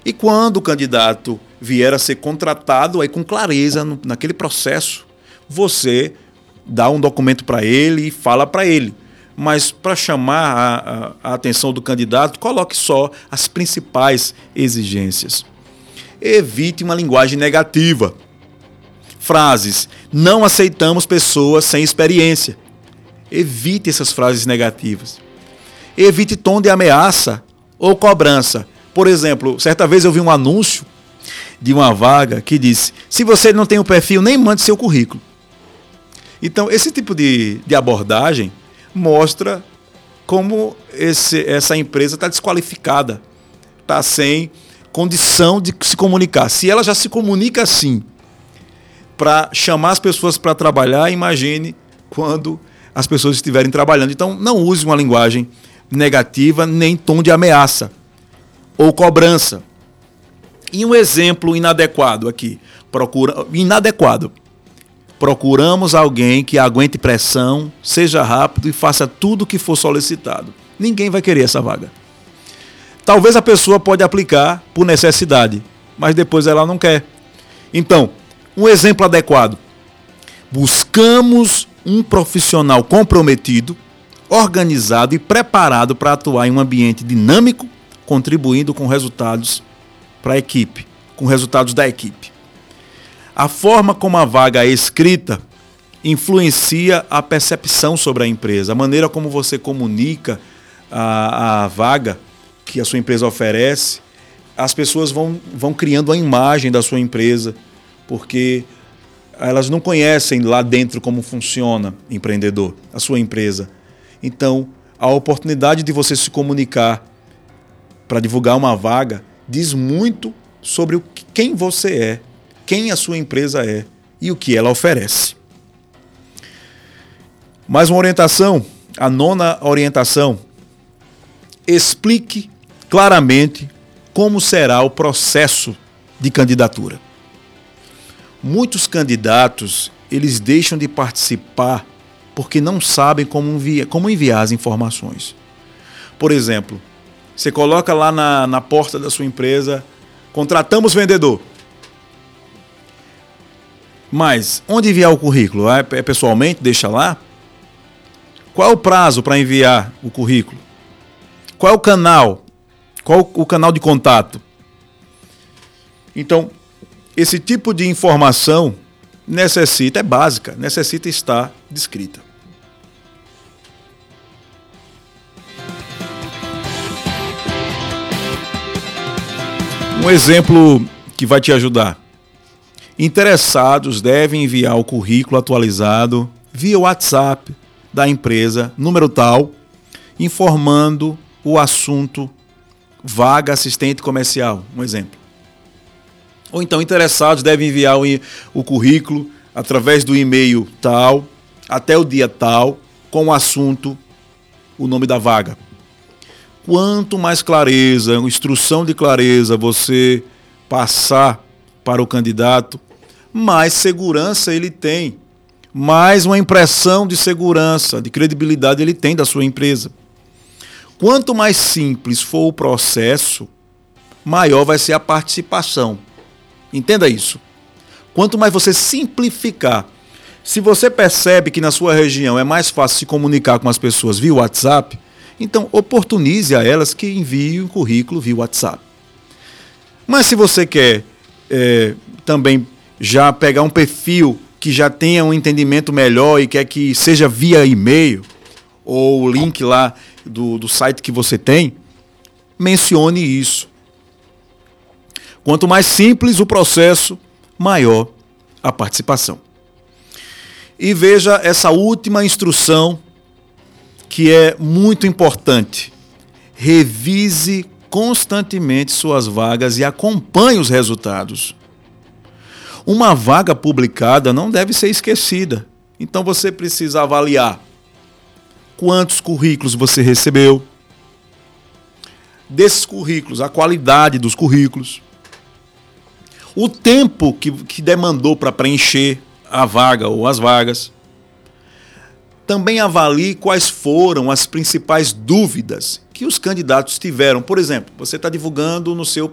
E quando o candidato vier a ser contratado, aí com clareza naquele processo, você dá um documento para ele e fala para ele. Mas para chamar a atenção do candidato, coloque só as principais exigências. Evite uma linguagem negativa. Frases: não aceitamos pessoas sem experiência. Evite essas frases negativas. Evite tom de ameaça ou cobrança. Por exemplo, certa vez eu vi um anúncio de uma vaga que disse: se você não tem o perfil, nem mande seu currículo. Então, esse tipo de abordagem mostra como essa empresa está desqualificada, está sem condição de se comunicar. Se ela já se comunica assim para chamar as pessoas para trabalhar, imagine quando as pessoas estiverem trabalhando. Então, não use uma linguagem negativa nem tom de ameaça ou cobrança. E um exemplo inadequado aqui. Procuramos alguém que aguente pressão, seja rápido e faça tudo o que for solicitado. Ninguém vai querer essa vaga. Talvez a pessoa pode aplicar por necessidade, mas depois ela não quer. Então, um exemplo adequado. Buscamos um profissional comprometido, organizado e preparado para atuar em um ambiente dinâmico, contribuindo com resultados para a equipe, com resultados da equipe. A forma como a vaga é escrita influencia a percepção sobre a empresa, a maneira como você comunica a vaga que a sua empresa oferece. As pessoas vão criando a imagem da sua empresa, porque elas não conhecem lá dentro como funciona, empreendedor, a sua empresa. Então, a oportunidade de você se comunicar para divulgar uma vaga diz muito sobre quem você é, quem a sua empresa é e o que ela oferece. Mais uma orientação, a 9ª orientação. Explique claramente como será o processo de candidatura. Muitos candidatos, eles deixam de participar porque não sabem como enviar as informações. Por exemplo, você coloca lá na porta da sua empresa: contratamos vendedor. Mas onde enviar o currículo? É pessoalmente? Deixa lá? Qual é o prazo para enviar o currículo? Qual é o canal? Qual o canal de contato? Então, esse tipo de informação é básica, necessita estar descrita. Um exemplo que vai te ajudar. Interessados devem enviar o currículo atualizado via WhatsApp da empresa, número tal, informando o assunto vaga assistente comercial, um exemplo. Ou então, interessados devem enviar o currículo através do e-mail tal, até o dia tal, com o assunto, o nome da vaga. Quanto mais clareza, instrução de clareza você passar para o candidato, mais segurança ele tem, mais uma impressão de segurança, de credibilidade ele tem da sua empresa. Quanto mais simples for o processo, maior vai ser a participação. Entenda isso. Quanto mais você simplificar, se você percebe que na sua região é mais fácil se comunicar com as pessoas via WhatsApp, então oportunize a elas que enviem o currículo via WhatsApp. Mas se você quer também já pegar um perfil que já tenha um entendimento melhor e quer que seja via e-mail ou o link lá do site que você tem, mencione isso. Quanto mais simples o processo, maior a participação. E veja essa última instrução, que é muito importante. Revise constantemente suas vagas e acompanhe os resultados. Uma vaga publicada não deve ser esquecida. Então você precisa avaliar quantos currículos você recebeu, desses currículos, a qualidade dos currículos, o tempo que demandou para preencher a vaga ou as vagas. Também avalie quais foram as principais dúvidas que os candidatos tiveram. Por exemplo, você está divulgando no seu